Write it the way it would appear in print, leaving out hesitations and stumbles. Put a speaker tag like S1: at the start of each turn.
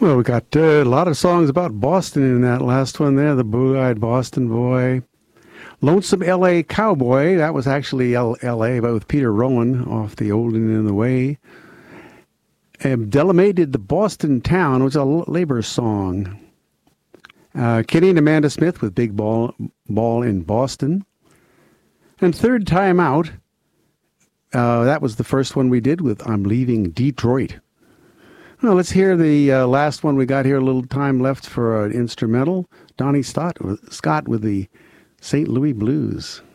S1: Well, we got a lot of songs about Boston in that last one there. The Blue-Eyed Boston Boy. Lonesome L.A. Cowboy. That was actually L.A., but with Peter Rowan off the Old and in the Way. Delamay did the Boston Town. It was a labor song. Kenny and Amanda Smith with Big Ball in Boston. And Third Time Out. That was the first one we did with I'm Leaving Detroit. Well, let's hear the last one we got here. A little time left for an instrumental. Donnie Scott with the St. Louis Blues.